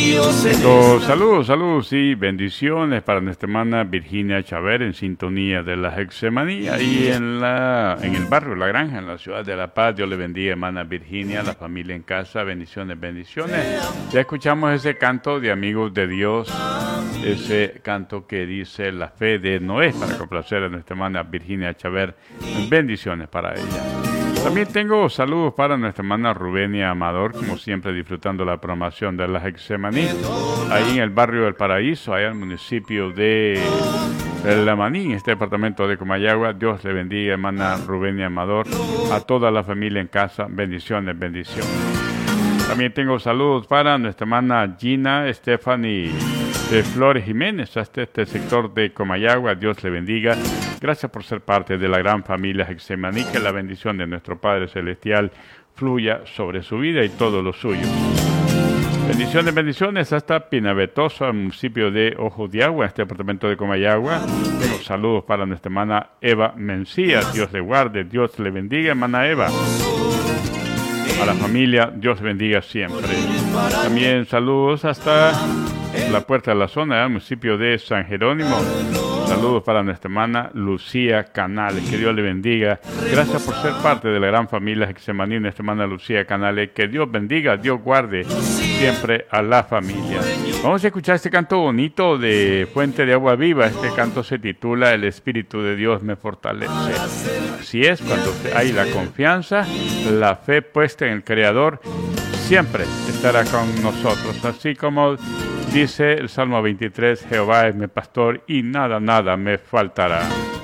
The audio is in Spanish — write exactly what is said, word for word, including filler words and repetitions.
Tengo saludos, saludos y bendiciones para nuestra hermana Virginia Chaver en sintonía de la Gexemanía y en la en el barrio La Granja, en la ciudad de La Paz. Dios le bendiga, hermana Virginia, la familia en casa, bendiciones, bendiciones. Ya escuchamos ese canto de Amigos de Dios, ese canto que dice la fe de Noé, para complacer a nuestra hermana Virginia Chaver. Bendiciones para ella. También tengo saludos para nuestra hermana Rubenia Amador, como siempre disfrutando la programación de la Gexemaní, ahí en el barrio del Paraíso, allá en el municipio de La Maní, en este departamento de Comayagua. Dios le bendiga, hermana Rubenia Amador, a toda la familia en casa, bendiciones, bendiciones. También tengo saludos para nuestra hermana Gina Stephanie de Flores Jiménez, hasta este sector de Comayagua. Dios le bendiga. Gracias por ser parte de la gran familia Gexemaní. Que la bendición de nuestro Padre Celestial fluya sobre su vida y todo lo suyo. Bendiciones, bendiciones hasta Pinavetoso, municipio de Ojos de Agua, este departamento de Comayagua. Tengo saludos para nuestra hermana Eva Mencía. Dios le guarde, Dios le bendiga, hermana Eva. A la familia, Dios bendiga siempre. También saludos hasta la Puerta de la Zona, el municipio de San Jerónimo. Saludos para nuestra hermana Lucía Canales. Que Dios le bendiga. Gracias por ser parte de la gran familia Gexemaní, nuestra hermana Lucía Canales. Que Dios bendiga, Dios guarde siempre a la familia. Vamos a escuchar este canto bonito de Fuente de Agua Viva. Este canto se titula El Espíritu de Dios me fortalece. Así es, cuando hay la confianza, la fe puesta en el Creador, siempre estará con nosotros. Así como dice el Salmo veintitrés, Jehová es mi pastor y nada, nada me faltará.